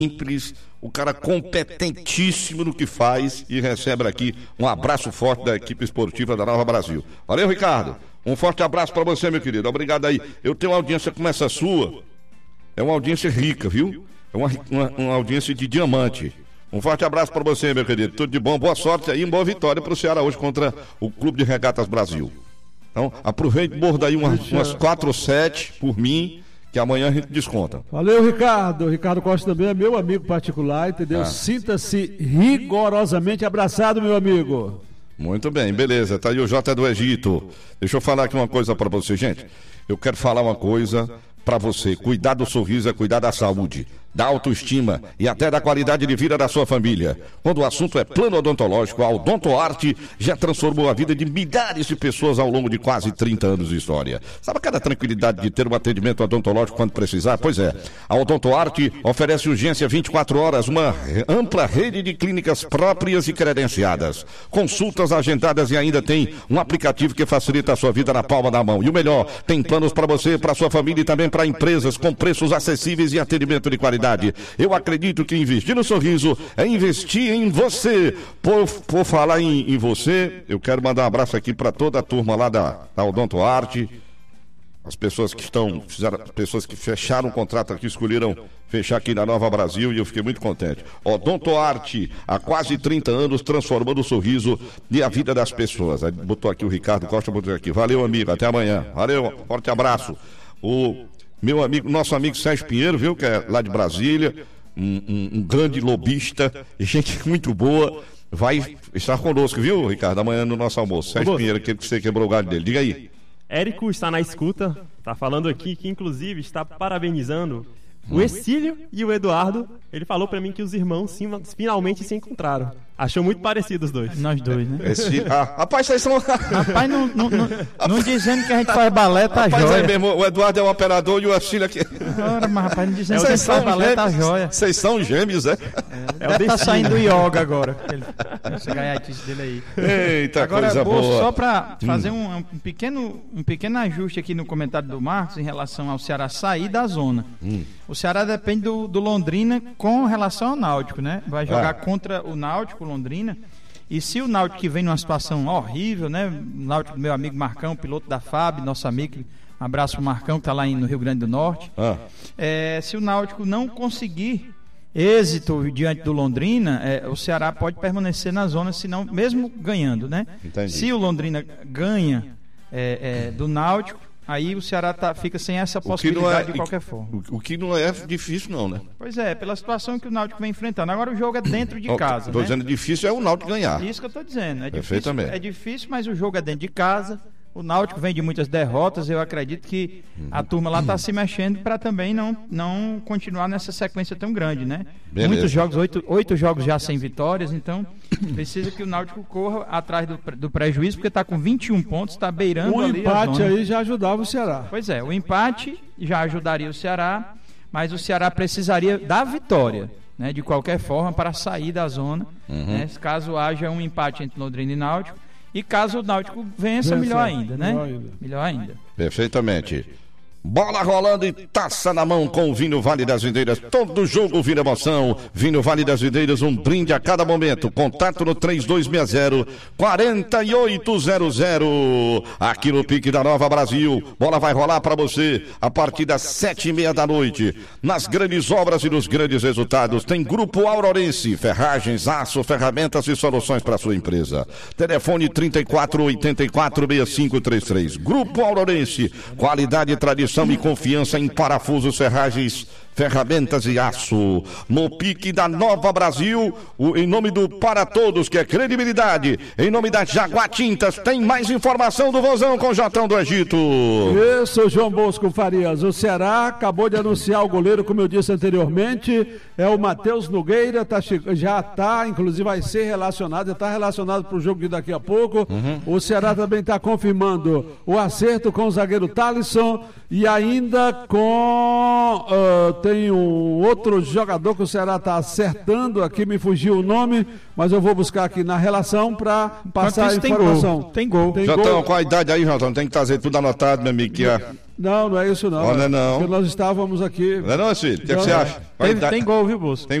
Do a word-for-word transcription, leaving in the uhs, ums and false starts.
simples, o cara competentíssimo no que faz e recebe aqui um abraço forte da equipe esportiva da Nova Brasil. Valeu, Ricardo. Um forte abraço para você, meu querido. Obrigado aí. Eu tenho uma audiência como essa sua. É uma audiência rica, viu? É uma, uma, uma audiência de diamante. Um forte abraço para você, meu querido. Tudo de bom, boa sorte aí, uma boa vitória para o Ceará hoje contra o Clube de Regatas Brasil. Então, aproveite e borda aí umas, umas quatro ou sete por mim, que amanhã a gente desconta. Valeu, Ricardo. O Ricardo Costa também é meu amigo particular, entendeu? Ah. Sinta-se rigorosamente abraçado, meu amigo. Muito bem, beleza. Tá aí o Jota do Egito. Deixa eu falar aqui uma coisa para você, gente. Eu quero falar uma coisa para você. Cuidar do sorriso é cuidar da saúde, da autoestima e até da qualidade de vida da sua família. Quando o assunto é plano odontológico, a Odontoarte já transformou a vida de milhares de pessoas ao longo de quase trinta anos de história. Sabe aquela tranquilidade de ter um atendimento odontológico quando precisar? Pois é, a Odontoarte oferece urgência vinte e quatro horas, uma ampla rede de clínicas próprias e credenciadas, consultas agendadas e ainda tem um aplicativo que facilita a sua vida na palma da mão. E o melhor, tem planos para você, para sua família e também para empresas com preços acessíveis e atendimento de qualidade. Eu acredito que investir no sorriso é investir em você. Por, por falar em, em você, eu quero mandar um abraço aqui para toda a turma lá da, da Odontoarte. As pessoas que estão, fizeram, as pessoas que fecharam o contrato aqui, escolheram fechar aqui na Nova Brasil e eu fiquei muito contente. Odontoarte, há quase trinta anos, transformando o sorriso e a vida das pessoas. Aí botou aqui o Ricardo Costa, botou aqui. Valeu, amigo, até amanhã. Valeu, forte abraço. O meu amigo, nosso amigo Sérgio Pinheiro, viu, que é lá de Brasília, um, um, um grande lobista, gente muito boa, vai estar conosco, viu, Ricardo, amanhã no nosso almoço. Sérgio Pinheiro, aquele que você quebrou o galho dele, diga aí. Érico está na escuta, está falando aqui que inclusive está parabenizando o Exílio e o Eduardo. Ele falou pra mim que os irmãos sim, finalmente se encontraram. Achou muito parecido os dois. Nós dois, né? Esse, ah, rapaz, vocês são... Rapaz, não, não, não, não dizendo que a gente faz balé, tá rapaz, jóia. Aí mesmo, o Eduardo é o operador e o Exílio aqui. Ora, mas rapaz, não dizendo é, que a gente faz balé, tá jóia. Vocês são gêmeos, é? É, deve estar tá saindo do yoga agora. Esse gaiatice dele aí. Eita, agora, coisa boa, boa. Só pra fazer um, um, pequeno, um pequeno ajuste aqui no comentário do Marcos em relação ao Ceará sair da zona. Hum. O Ceará depende do, do Londrina com relação ao Náutico, né? Vai jogar ah. contra o Náutico, Londrina. E se o Náutico que vem numa situação horrível, né? O Náutico do meu amigo Marcão, piloto da F A B, nosso amigo, um abraço pro Marcão, que está lá no Rio Grande do Norte. Ah. É, se o Náutico não conseguir êxito diante do Londrina, é, o Ceará pode permanecer na zona, se não, mesmo ganhando, né? Entendi. Se o Londrina ganha é, é, do Náutico, aí o Ceará tá, fica sem essa possibilidade é, de qualquer forma. O, o que não é difícil não, né? Pois é, pela situação que o Náutico vem enfrentando. Agora o jogo é dentro de casa. Estou né? dizendo difícil é o Náutico ganhar. Isso que eu estou dizendo. É difícil, é difícil, mas o jogo é dentro de casa. O Náutico vem de muitas derrotas. Eu acredito que a turma lá está se mexendo para também não, não continuar nessa sequência tão grande, né? Beleza. Muitos jogos, oito, oito jogos já sem vitórias, então precisa que o Náutico corra atrás do, do prejuízo, porque está com vinte e um pontos, está beirando um ali empate a zona. Aí já ajudava o Ceará. Pois é, o empate já ajudaria o Ceará, mas o Ceará precisaria da vitória, né? De qualquer forma, para sair da zona, uhum. né? Caso haja um empate entre Londrina e Náutico. E caso o Náutico vença, Vença, melhor ainda, né? Melhor ainda. Melhor ainda. Perfeitamente. Bola rolando e taça na mão com o Vinho Vale das Videiras. Todo jogo vira emoção. Vinho Vale das Videiras, um brinde a cada momento. Contato no três dois seis zero, quatro oito zero zero. Aqui no Pique da Nova Brasil. Bola vai rolar para você a partir das sete e meia da noite. Nas grandes obras e nos grandes resultados. Tem Grupo Aurorense. Ferragens, aço, ferramentas e soluções para sua empresa. Telefone trinta e quatro, oitenta e quatro, sessenta e cinco trinta e três. Grupo Aurorense. Qualidade e tradição e confiança em parafusos, ferragens, ferramentas e aço. No Pique da Nova Brasil, o, em nome do Para Todos, que é credibilidade, em nome da Jaguar Tintas, tem mais informação do Vozão com o Jotão do Egito. Isso, João Bosco Farias. O Ceará acabou de anunciar o goleiro, como eu disse anteriormente, é o Matheus Nogueira, tá, já está, inclusive vai ser relacionado, já está relacionado para o jogo de daqui a pouco. Uhum. O Ceará também está confirmando o acerto com o zagueiro Thalisson e ainda com... Uh, tem um outro jogador que o Ceará está acertando, aqui me fugiu o nome, mas eu vou buscar aqui na relação para passar a informação. Tem gol. Tem gol. Jotão, qual a idade aí, Jotão? Tem que trazer tudo anotado, meu amigo. Que é... Não, não é isso não. Olha, é não. Porque nós estávamos aqui. Não é não, Cílio? O que, é que Não, você não. acha? Vai Teve, dar- tem gol, viu, Bosco? Tem